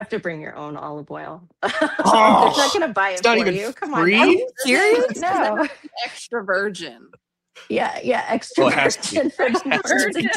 have to bring your own olive oil. Oh, They're not going to buy it for you. Come on. free? Now. Are you serious? No. Extra virgin. Yeah, extra Oh, it has to be. virgin. Virgin.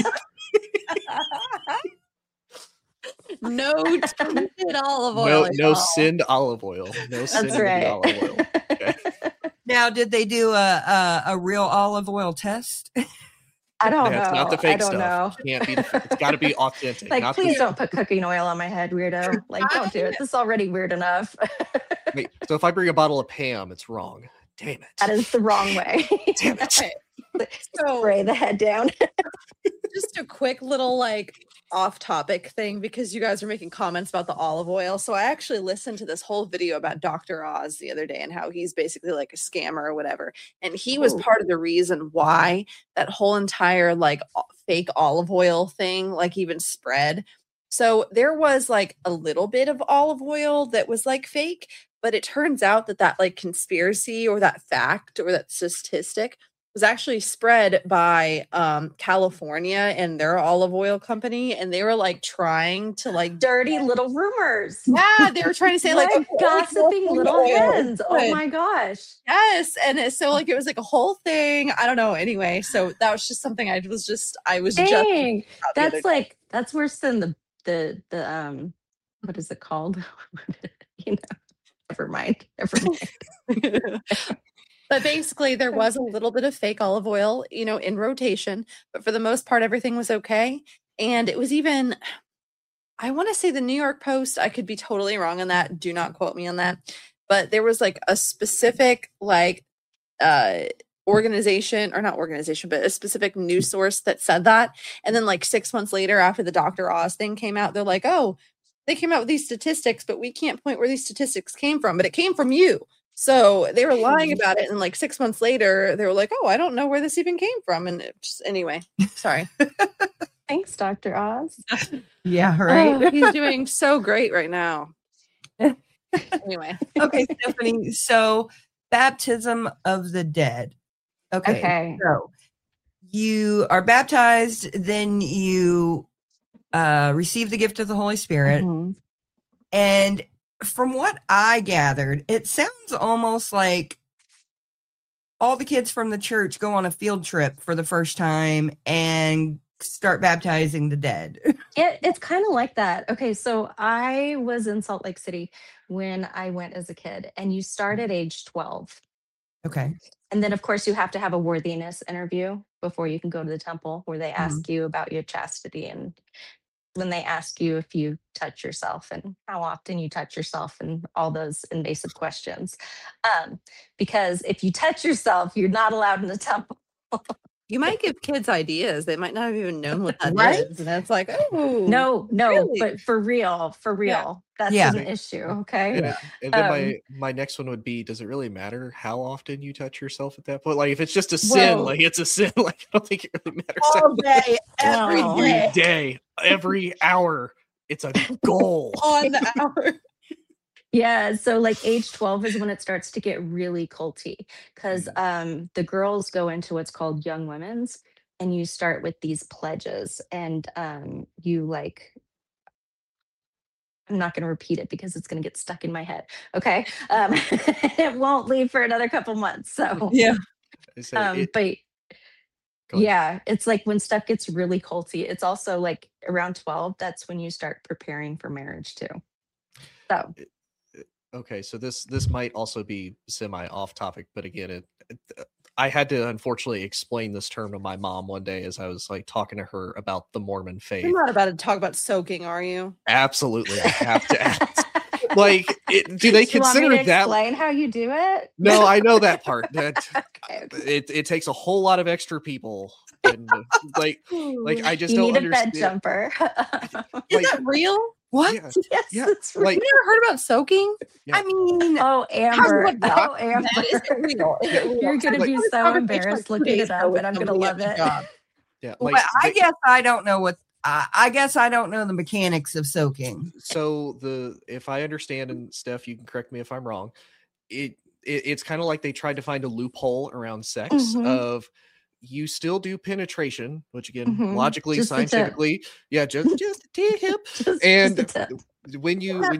No tinted olive oil. No y'all. sinned olive oil. No sin That's in right. the olive oil. Okay. Now, did they do a real olive oil test? I don't That's know. not the fake I don't stuff. know. Can't be. It's got to be authentic. Like, not please the, don't put cooking oil on my head, weirdo. Like, don't do it. This is already weird enough. Wait, so if I bring a bottle of Pam, it's wrong. Damn it. That is the wrong way. Damn it. So Spray the head down. just a quick little like off-topic thing because you guys were making comments about the olive oil. So I actually listened to this whole video about Dr. Oz the other day and how he's basically like a scammer or whatever. And he was part of the reason why that whole entire like fake olive oil thing like even spread. So there was like a little bit of olive oil that was like fake, but it turns out that that like conspiracy or that fact or that statistic was actually spread by California and their olive oil company, and they were like trying to like Dirty little rumors. yeah, they were trying to say like gossiping little oil. hens. Oh Good. my gosh. yes, and so like it was like a whole thing. I don't know. Anyway, so that was just something I was just Dang, about the other that's day. like that's worse than the what is it called? you know, never mind. But basically, there was a little bit of fake olive oil, you know, in rotation. But for the most part, everything was okay. And it was even, I want to say the New York Post, I could be totally wrong on that. Do not quote me on that. But there was like a specific, like, organization, or not organization, but a specific news source that said that. And then, like, 6 months later, after the Dr. Oz thing came out, they're like, oh, they came out with these statistics, but we can't point where these statistics came from, but it came from you. So they were lying about it. And like 6 months later, they were like, oh, I don't know where this even came from. And it just, anyway, sorry. Thanks, Dr. Oz. Yeah, right. Oh, he's doing so great right now. Anyway. Okay, Stephanie. So, baptism of the dead. Okay. So, you are baptized, then you receive the gift of the Holy Spirit. Mhm. And from what I gathered, it sounds almost like all the kids from the church go on a field trip for the first time and start baptizing the dead. It's kind of like that. Okay, so I was in Salt Lake City when I went as a kid, and you start at age 12. Okay. And then, of course, you have to have a worthiness interview before you can go to the temple, where they ask you about your chastity, and when they ask you if you touch yourself and how often you touch yourself and all those invasive questions. Because if you touch yourself, you're not allowed in the temple. You might give kids ideas. They might not have even known what that Right? is. And it's like, oh. No, really? but for real, that's Yeah. an issue. Okay. Yeah. And then my next one would be, does it really matter how often you touch yourself at that point? Like, if it's just a sin, Well- like it's a sin. Like, I don't think it really matters. All day, every Wow. day. Every day, every hour, it's a goal. On the hour. Yeah, so like age 12 is when it starts to get really culty, because the girls go into what's called young women's, and you start with these pledges, and you like, I'm not going to repeat it because it's going to get stuck in my head. Okay. It won't leave for another couple months. So Yeah. but Go ahead. yeah, it's like when stuff gets really culty. It's also like around 12, that's when you start preparing for marriage too. So Okay, so this might also be semi off topic, but again, I had to unfortunately explain this term to my mom one day as I was like talking to her about the Mormon faith. You're not about to talk about soaking, are you? Absolutely, I have to ask. Like, do they do you want me consider to that? explain how you do it? No, I know that part. That Okay. it takes a whole lot of extra people, and like I just You don't need a understand. bed jumper. Is Like, that real? What? yeah, Yes, yeah, it's real. like You never heard about soaking? yeah. I mean, Oh, Amber. would not- Oh, Amber. That is real. Is it real? You're going to I be had this so conversation embarrassed like 2 looking days it ago up, with and I'm going to somebody love at my it. job. Yeah, well, like I guess I don't know what. I guess I don't know the mechanics of soaking. so if I understand, and Steph, you can correct me if I'm wrong, it's kind of like they tried to find a loophole around sex Mhm. of you still do penetration, which again, Mhm. logically, Just the tip. scientifically, yeah, just a tip. Just And the tip. when you